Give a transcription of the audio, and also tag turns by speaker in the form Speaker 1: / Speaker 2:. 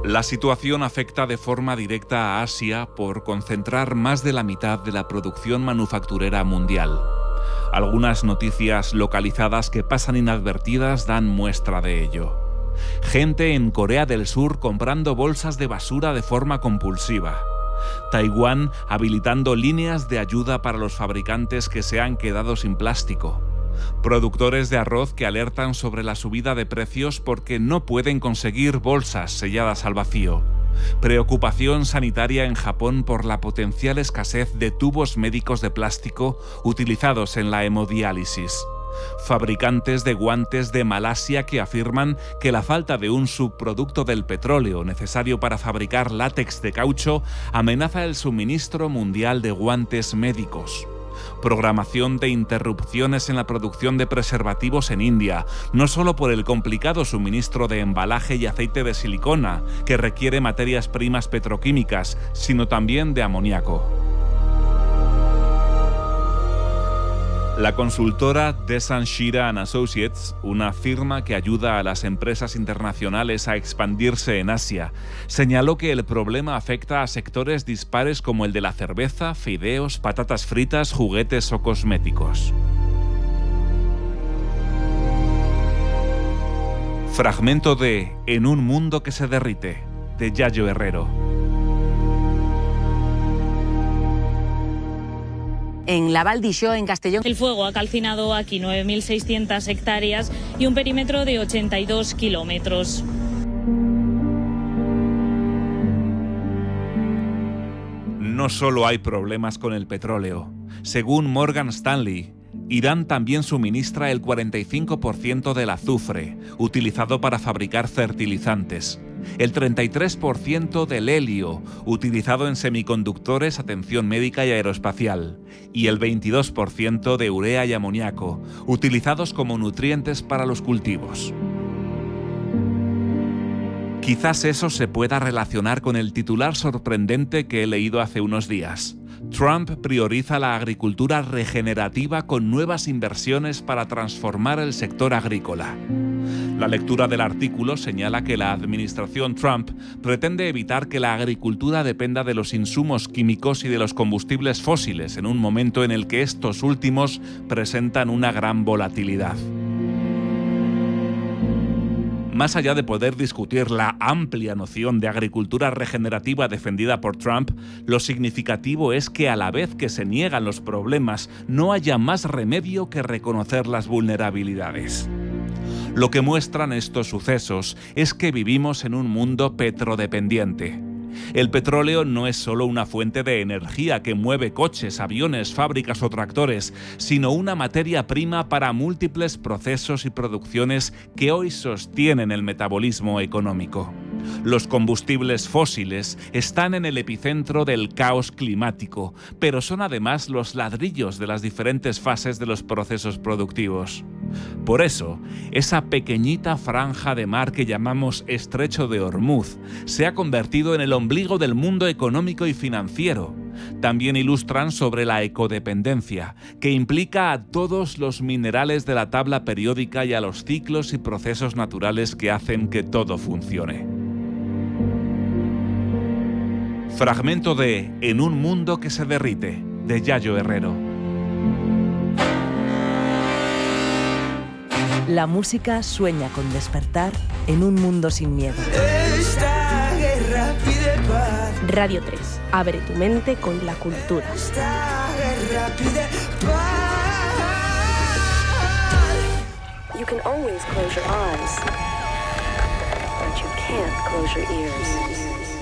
Speaker 1: La situación afecta de forma directa a Asia por concentrar más de la mitad de la producción manufacturera mundial. Algunas noticias localizadas que pasan inadvertidas dan muestra de ello. Gente en Corea del Sur comprando bolsas de basura de forma compulsiva. Taiwán habilitando líneas de ayuda para los fabricantes que se han quedado sin plástico. Productores de arroz que alertan sobre la subida de precios porque no pueden conseguir bolsas selladas al vacío. Preocupación sanitaria en Japón por la potencial escasez de tubos médicos de plástico utilizados en la hemodiálisis. Fabricantes de guantes de Malasia que afirman que la falta de un subproducto del petróleo necesario para fabricar látex de caucho amenaza el suministro mundial de guantes médicos. Programación de interrupciones en la producción de preservativos en India, no solo por el complicado suministro de embalaje y aceite de silicona, que requiere materias primas petroquímicas, sino también de amoníaco. La consultora Desan Shira & Associates, una firma que ayuda a las empresas internacionales a expandirse en Asia, señaló que el problema afecta a sectores dispares como el de la cerveza, fideos, patatas fritas, juguetes o cosméticos. Fragmento de En un mundo que se derrite, de Yayo Herrero.
Speaker 2: En la Val d'Ixó, en Castellón.
Speaker 3: El fuego ha calcinado aquí 9.600 hectáreas y un perímetro de 82 kilómetros.
Speaker 1: No solo hay problemas con el petróleo. Según Morgan Stanley, Irán también suministra el 45% del azufre, utilizado para fabricar fertilizantes, el 33% del helio, utilizado en semiconductores, atención médica y aeroespacial, y el 22% de urea y amoníaco, utilizados como nutrientes para los cultivos. Quizás eso se pueda relacionar con el titular sorprendente que he leído hace unos días. Trump prioriza la agricultura regenerativa con nuevas inversiones para transformar el sector agrícola. La lectura del artículo señala que la administración Trump pretende evitar que la agricultura dependa de los insumos químicos y de los combustibles fósiles en un momento en el que estos últimos presentan una gran volatilidad. Más allá de poder discutir la amplia noción de agricultura regenerativa defendida por Trump, lo significativo es que a la vez que se niegan los problemas, no haya más remedio que reconocer las vulnerabilidades. Lo que muestran estos sucesos es que vivimos en un mundo petrodependiente. El petróleo no es solo una fuente de energía que mueve coches, aviones, fábricas o tractores, sino una materia prima para múltiples procesos y producciones que hoy sostienen el metabolismo económico. Los combustibles fósiles están en el epicentro del caos climático, pero son además los ladrillos de las diferentes fases de los procesos productivos. Por eso, esa pequeñita franja de mar que llamamos Estrecho de Hormuz se ha convertido en el ombligo del mundo económico y financiero. También ilustran sobre la ecodependencia, que implica a todos los minerales de la tabla periódica y a los ciclos y procesos naturales que hacen que todo funcione. Fragmento de En un mundo que se derrite, de Yayo Herrero.
Speaker 4: La música sueña con despertar en un mundo sin miedo.
Speaker 5: Esta guerra pide paz.
Speaker 6: Radio 3. Abre tu mente con la cultura.
Speaker 5: Esta guerra pide paz.
Speaker 7: You can always close your eyes, but you can't close your ears.